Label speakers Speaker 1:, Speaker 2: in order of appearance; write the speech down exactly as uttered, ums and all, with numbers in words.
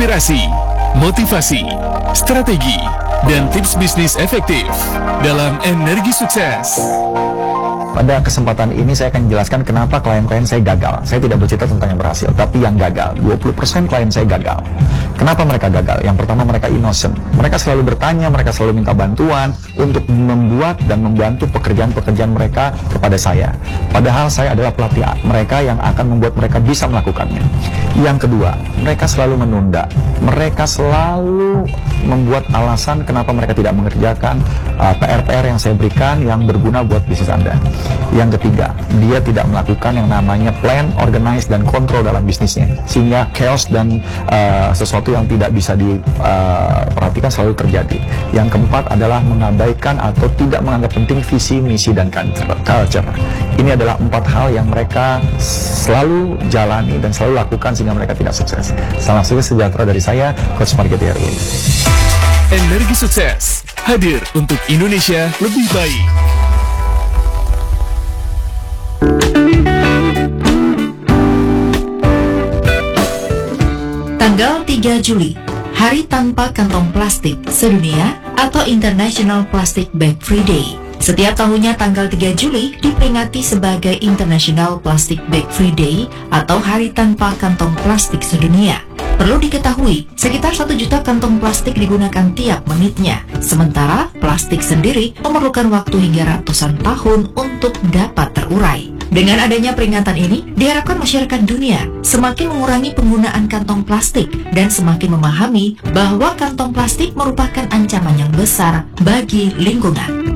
Speaker 1: inspirasi, motivasi, strategi, dan tips bisnis efektif dalam Energi Sukses.
Speaker 2: Pada kesempatan ini saya akan jelaskan kenapa klien-klien saya gagal. Saya tidak bercerita tentang yang berhasil, tapi yang gagal. dua puluh persen klien saya gagal. Kenapa mereka gagal? Yang pertama, mereka innocent. Mereka selalu bertanya, mereka selalu minta bantuan untuk membuat dan membantu pekerjaan-pekerjaan mereka kepada saya. Padahal saya adalah pelatih mereka yang akan membuat mereka bisa melakukannya. Yang kedua, mereka selalu menunda. Mereka selalu membuat alasan kenapa mereka tidak mengerjakan uh, P R-P R yang saya berikan yang berguna buat bisnis Anda. Yang ketiga, dia tidak melakukan yang namanya plan, organize, dan kontrol dalam bisnisnya, sehingga chaos dan uh, sesuatu yang tidak bisa diperhatikan uh, selalu terjadi. Yang keempat adalah mengabaikan atau tidak menganggap penting visi, misi, dan culture. Ini adalah empat hal yang mereka selalu jalani dan selalu lakukan sehingga mereka tidak sukses. Salam sukses sejahtera dari saya, Coach Margeti R W.
Speaker 1: Energi Sukses hadir untuk Indonesia lebih baik.
Speaker 3: Tanggal tiga Juli, Hari Tanpa Kantong Plastik Sedunia atau International Plastic Bag Free Day. Setiap tahunnya tanggal tiga Juli diperingati sebagai International Plastic Bag Free Day atau Hari Tanpa Kantong Plastik Sedunia. Perlu diketahui, sekitar satu juta kantong plastik digunakan tiap menitnya. Sementara plastik sendiri memerlukan waktu hingga ratusan tahun untuk dapat terurai. Dengan adanya peringatan ini, diharapkan masyarakat dunia semakin mengurangi penggunaan kantong plastik dan semakin memahami bahwa kantong plastik merupakan ancaman yang besar bagi lingkungan.